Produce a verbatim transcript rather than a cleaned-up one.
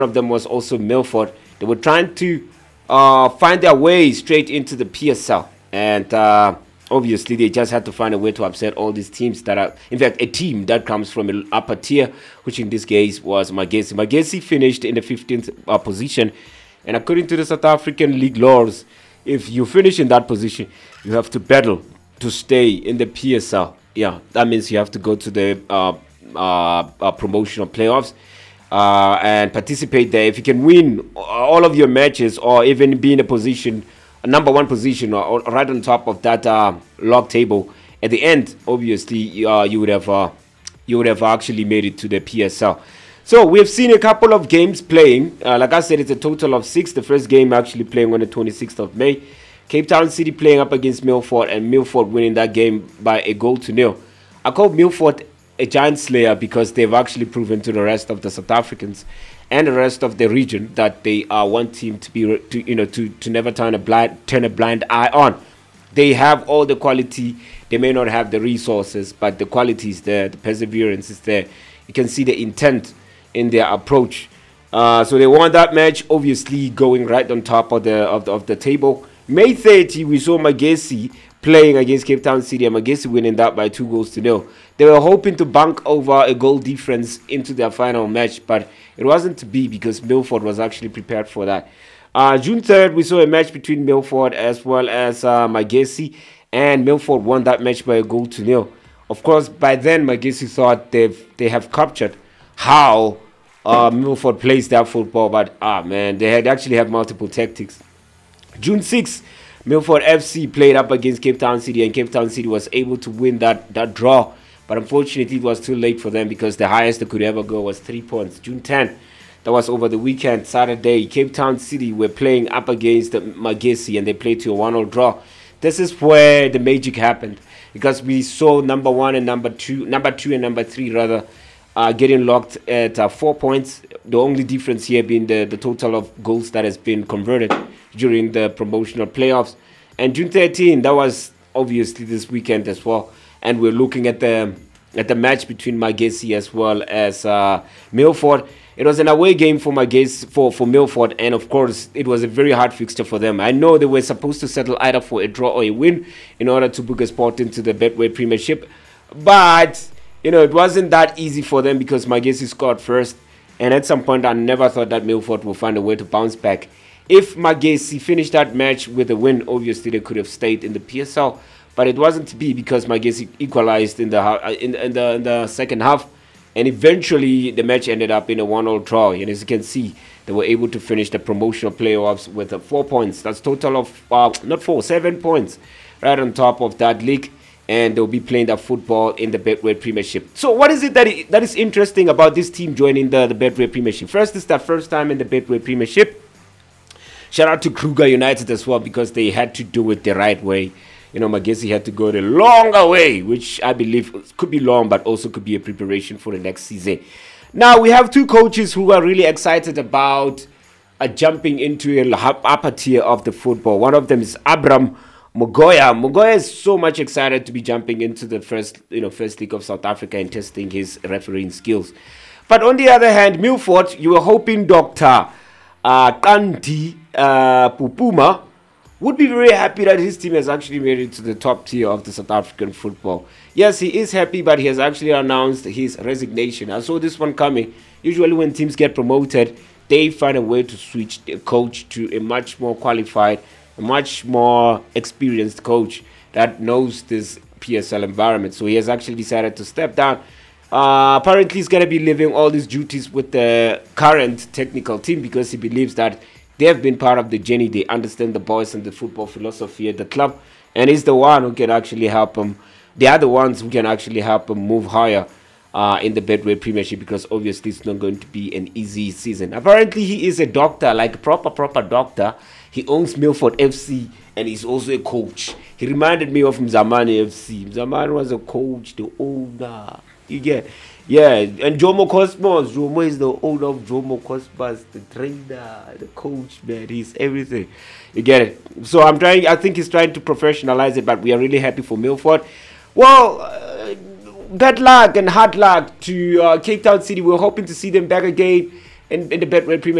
of them was also Milford. They were trying to uh, find their way straight into the P S L, and uh, obviously they just had to find a way to upset all these teams that are, in fact, a team that comes from an upper tier, which in this case was Magesi. Magesi finished in the fifteenth uh, position, and according to the South African league laws, if you finish in that position, you have to battle to stay in the P S L. Yeah, that means you have to go to the uh, uh, uh, promotional playoffs uh, and participate there. If you can win all of your matches, or even be in a position, a number one position, or, or right on top of that uh, log table, at the end, obviously, uh, you would have uh, you would have actually made it to the P S L. So we've seen a couple of games playing. Uh, like I said, it's a total of six. The first game actually playing on the twenty-sixth of May. Cape Town City playing up against Milford, and Milford winning that game by a goal to nil. I call Milford a giant slayer because they've actually proven to the rest of the South Africans and the rest of the region that they are one team to be, to, you know, to, to never turn a blind turn a blind eye on. They have all the quality. They may not have the resources, but the quality is there. The perseverance is there. You can see the intent in their approach. Uh, so they won that match, obviously going right on top of the of the, of the table. May thirtieth, we saw Magesi playing against Cape Town City, and Magesi winning that by two goals to nil. They were hoping to bank over a goal difference into their final match, but it wasn't to be because Milford was actually prepared for that. Uh, June third, we saw a match between Milford as well as uh, Magesi, and Milford won that match by a goal to nil. Of course, by then, Magesi thought they've they have captured how uh, Milford plays their football, but ah man, they had actually have multiple tactics. June sixth, Milford F C played up against Cape Town City, and Cape Town City was able to win that, that draw. But unfortunately, it was too late for them because the highest they could ever go was three points. June tenth, that was over the weekend, Saturday. Cape Town City were playing up against Magesi, and they played to a one-all draw. This is where the magic happened, because we saw number one and number two, number two and number three rather, uh, getting locked at uh, four points. The only difference here being the, the total of goals that has been converted during the promotional playoffs. And June thirteenth, that was obviously this weekend as well. And we're looking at the at the match between Magesi as well as uh, Milford. It was an away game for Magesi, for, for Milford, and of course it was a very hard fixture for them. I know they were supposed to settle either for a draw or a win in order to book a spot into the Betway Premiership, but you know, it wasn't that easy for them because Magesi scored first, and at some point I never thought that Milford would find a way to bounce back. If Magesi finished that match with a win, obviously they could have stayed in the P S L, but it wasn't to be because Magesi equalized in the in, in the in the second half, and eventually the match ended up in a one-all draw. And as you can see, they were able to finish the promotional playoffs with uh, four points. That's total of uh, not four, seven points, right on top of that league. And they'll be playing their football in the Betway Premiership. So what is it that, it, that is interesting about this team joining the, the Betway Premiership? First, it's their first time in the Betway Premiership. Shout out to Kruger United as well, because they had to do it the right way. You know, Magesi had to go the longer way, which I believe could be long, but also could be a preparation for the next season. Now, we have two coaches who are really excited about uh, jumping into a upper tier of the football. One of them is Abram Mogoya. Mogoya is so much excited to be jumping into the first, you know, first league of South Africa and testing his refereeing skills. But on the other hand, Milford, you were hoping Doctor uh, Kanti uh, Pupuma would be very happy that his team has actually made it to the top tier of the South African football. Yes, he is happy, but he has actually announced his resignation. I saw this one coming. Usually when teams get promoted, they find a way to switch the coach to a much more qualified, a much more experienced coach that knows this P S L environment. So he has actually decided to step down. Uh, apparently, he's going to be leaving all these duties with the current technical team because he believes that they have been part of the journey. They understand the boys and the football philosophy at the club, and he's the one who can actually help them. They are the ones who can actually help them move higher uh, in the Betway Premiership, because obviously it's not going to be an easy season. Apparently, he is a doctor, like a proper, proper doctor. He owns Milford F C, and he's also a coach. He reminded me of Mzamani F C. Mzamani was a coach, the owner. You get, yeah. And Jomo Cosmos. Jomo is the owner of Jomo Cosmos, the trainer, the coach, man. He's everything. You get it. So I'm trying. I think he's trying to professionalize it, but we are really happy for Milford. Well, uh, bad luck and hard luck to uh, Cape Town City. We're hoping to see them back again in, in the Betway Premier